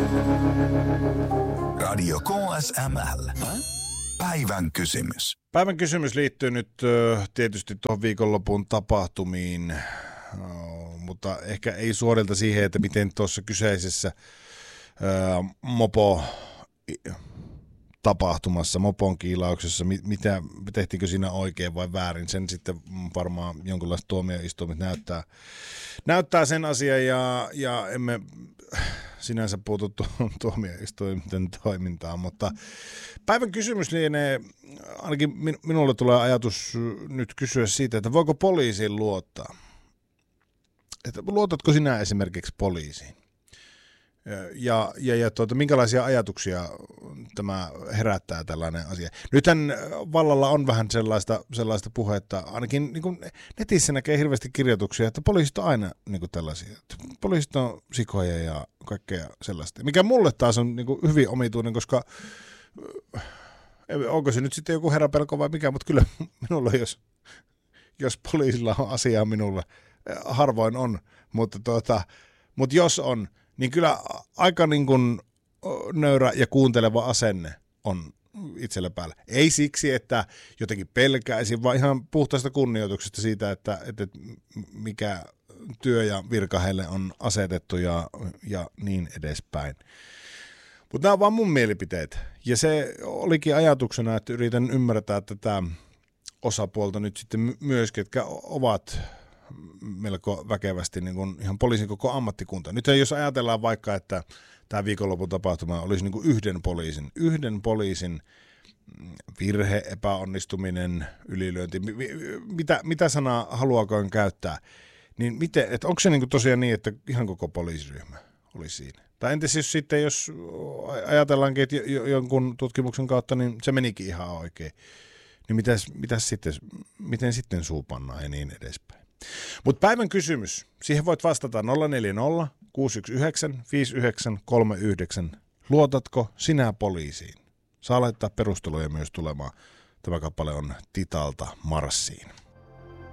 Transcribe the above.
Radio KSML. Päivän kysymys. Päivän kysymys liittyy nyt tietysti tuohon viikonlopun tapahtumiin, mutta ehkä ei suorilta siihen, että miten tuossa kyseisessä tapahtumassa, mopon kiilauksessa, tehtiinkö siinä oikein vai väärin, sen sitten varmaan jonkinlaiset tuomioistuimet näyttää sen asian ja emme sinänsä puutu tuomioistuinten toimintaan, mutta päivän kysymys lienee, ainakin minulle tulee ajatus nyt kysyä siitä, että voiko poliisiin luottaa? Että luotatko sinä esimerkiksi poliisiin? Ja minkälaisia ajatuksia tämä herättää tällainen asia? Nythän vallalla on vähän sellaista puhetta, ainakin niin kuin netissä näkee hirveästi kirjoituksia, että poliisit on aina niin kuin tällaisia. Poliisit on sikoja ja kaikkea sellaista. Mikä mulle taas on niin kuin hyvin omituinen, koska onko se nyt sitten joku heräpelko vai mikä, mutta kyllä minulla, jos poliisilla on asiaa minulle, harvoin on, mutta jos on, niin kyllä aika niin kuin nöyrä ja kuunteleva asenne on itsellä päällä. Ei siksi, että jotenkin pelkäisin, vaan ihan puhtaasta kunnioituksesta siitä, että mikä työ ja virka heille on asetettu ja niin edespäin. Mutta nämä on vaan mun mielipiteet. Ja se olikin ajatuksena, että yritän ymmärtää tätä osapuolta nyt sitten myös, ketkä ovat melko väkevästi niin kuin ihan poliisin koko ammattikunta. Nyt jos ajatellaan vaikka, että tämä viikonlopun tapahtuma olisi niin kuin yhden poliisin virhe, epäonnistuminen, ylilyönti, mitä sanaa haluakaan käyttää, niin että onko se niin kuin tosiaan niin, että ihan koko poliisiryhmä olisi siinä? Tai entäs jos ajatellaankin, että jonkun tutkimuksen kautta niin se menikin ihan oikein, niin miten sitten suupannaan ja niin edespäin. Mutta päivän kysymys, siihen voit vastata 040 619 5939. Luotatko sinä poliisiin? Saa laittaa perusteluja myös tulemaan. Tämä kappale on Titalta Marssiin.